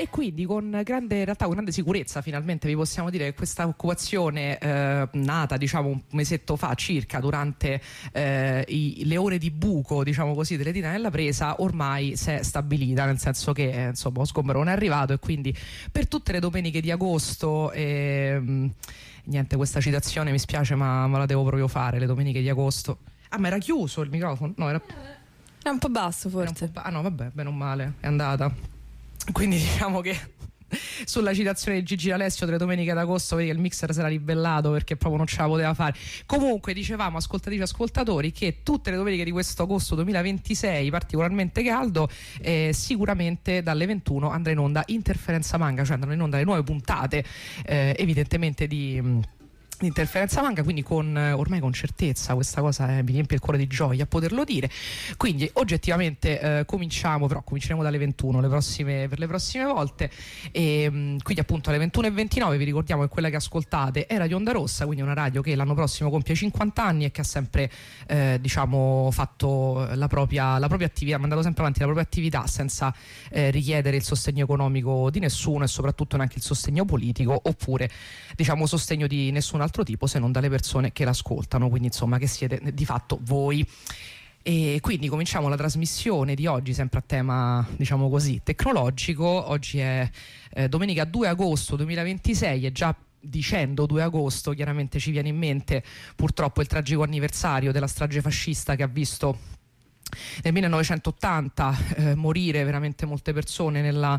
E quindi in realtà con grande sicurezza finalmente vi possiamo dire che questa occupazione nata diciamo un mesetto fa circa durante le ore di buco diciamo così delle dita nella presa ormai si è stabilita, nel senso che insomma lo sgombero non è arrivato, e quindi per tutte le domeniche di agosto niente, questa citazione mi spiace ma la devo proprio fare, le domeniche di agosto. Ah, ma era chiuso il microfono? No, era un po' basso forse. ah no, vabbè, bene o male, è andata. Quindi diciamo che sulla citazione di Gigi D'Alessio delle domeniche d'agosto vedi che il mixer si era ribellato perché proprio non ce la poteva fare. Comunque dicevamo, ascoltatrici e ascoltatori, che tutte le domeniche di questo agosto 2026 particolarmente caldo, sicuramente dalle 21 andrà in onda Interferenza Manga, cioè andranno in onda le nuove puntate evidentemente di Interferenza Manga, quindi ormai con certezza questa cosa mi riempie il cuore di gioia a poterlo dire. Quindi oggettivamente cominceremo dalle 21 per le prossime volte, e quindi appunto alle 21:29 vi ricordiamo che quella che ascoltate è Radio Onda Rossa, quindi una radio che l'anno prossimo compie 50 anni e che ha sempre diciamo fatto la propria attività, mandato sempre avanti la propria attività senza richiedere il sostegno economico di nessuno, e soprattutto neanche il sostegno politico, oppure diciamo sostegno di nessun altro tipo se non dalle persone che l'ascoltano, quindi insomma che siete di fatto voi. E quindi cominciamo la trasmissione di oggi sempre a tema diciamo così tecnologico. Oggi è domenica 2 agosto 2026 e già dicendo 2 agosto chiaramente ci viene in mente purtroppo il tragico anniversario della strage fascista che ha visto nel 1980 morire veramente molte persone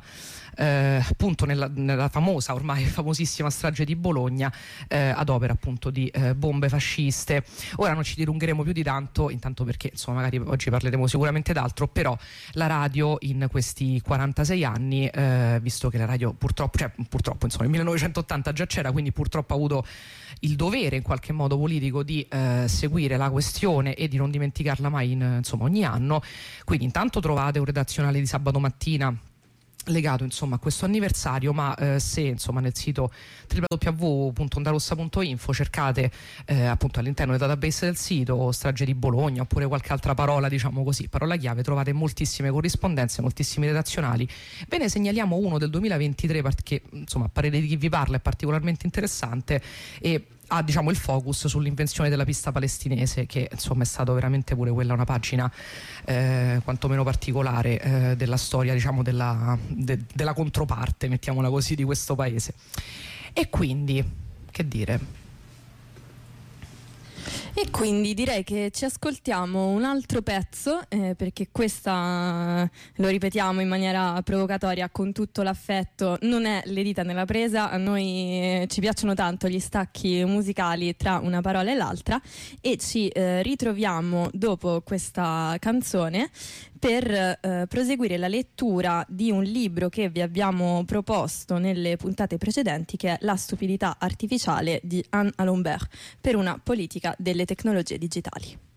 appunto nella famosa, ormai famosissima strage di Bologna, ad opera appunto di bombe fasciste. Ora non ci dilungheremo più di tanto, intanto perché insomma magari oggi parleremo sicuramente d'altro, però la radio in questi 46 anni, visto che la radio purtroppo insomma nel 1980 già c'era, quindi purtroppo ha avuto il dovere in qualche modo politico di seguire la questione e di non dimenticarla mai insomma ogni anno. Quindi intanto trovate un redazionale di sabato mattina legato insomma a questo anniversario, ma se insomma nel sito www.ondarossa.info cercate appunto all'interno del database del sito strage di Bologna oppure qualche altra parola, diciamo così, parola chiave, trovate moltissime corrispondenze, moltissimi redazionali. Ve ne segnaliamo uno del 2023 perché insomma a parere di chi vi parla è particolarmente interessante e ha diciamo il focus sull'invenzione della pista palestinese, che insomma è stato veramente pure quella una pagina quantomeno particolare della storia diciamo della controparte, mettiamola così, di questo paese. E quindi che dire? E quindi direi che ci ascoltiamo un altro pezzo, perché questa, lo ripetiamo in maniera provocatoria con tutto l'affetto, non è le dita nella presa. A noi ci piacciono tanto gli stacchi musicali tra una parola e l'altra, e ci ritroviamo dopo questa canzone per proseguire la lettura di un libro che vi abbiamo proposto nelle puntate precedenti, che è La stupidità artificiale di Anne Allombert, per una politica delle tecnologie digitali.